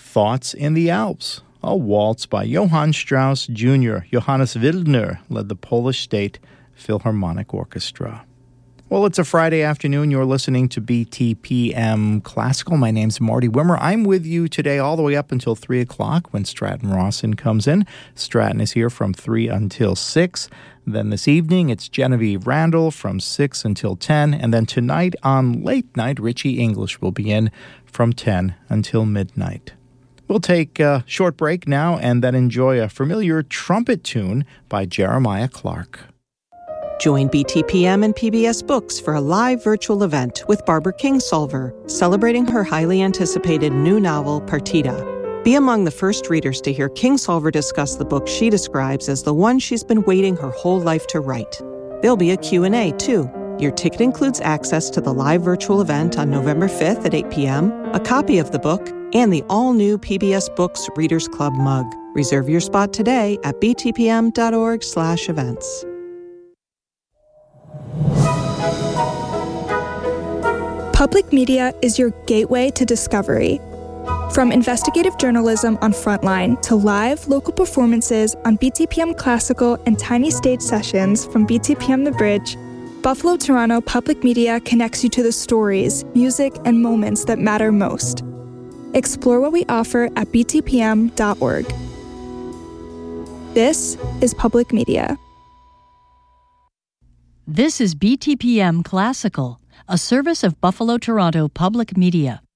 Thoughts in the Alps, a waltz by Johann Strauss Jr. Johannes Wildner led the Polish State Philharmonic Orchestra. Well, it's a Friday afternoon. You're listening to BTPM Classical. My name's Marty Wimmer. I'm with you today all the way up until 3 o'clock when Stratton Rawson comes in. Stratton is here from 3 until 6. Then this evening, it's Genevieve Randall from 6 until 10. And then tonight on Late Night, Richie English will be in from 10 until midnight. We'll take a short break now and then enjoy a familiar trumpet tune by Jeremiah Clark. Join BTPM and PBS Books for a live virtual event with Barbara Kingsolver, celebrating her highly anticipated new novel, Partita. Be among the first readers to hear Kingsolver discuss the book she describes as the one she's been waiting her whole life to write. There'll be a Q&A, too. Your ticket includes access to the live virtual event on November 5th at 8 p.m., a copy of the book, and the all-new PBS Books Readers Club mug. Reserve your spot today at btpm.org/events. Public media is your gateway to discovery. From investigative journalism on Frontline to live local performances on BTPM Classical and tiny stage sessions from BTPM The Bridge, Buffalo Toronto Public Media connects you to the stories, music, and moments that matter most. Explore what we offer at btpm.org. This is Public Media. This is BTPM Classical, a service of Buffalo Toronto Public Media.